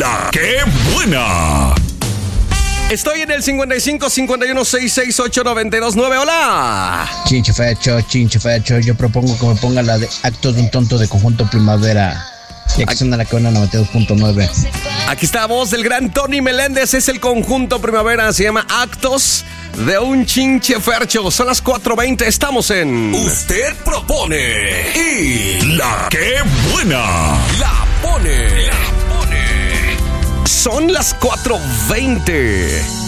La que buena. Estoy en el 55 51 668 929. Hola. Chinche fecho, yo propongo que me ponga la de Actos de un tonto de Conjunto Primavera. Ya que suena la que buena 92.9. Aquí está la voz del gran Tony Meléndez. Es el Conjunto Primavera. Se llama Actos de un Chinche Fercho. Son las 4:20. Estamos en Usted propone y la que buena la pone. Son las 4:20.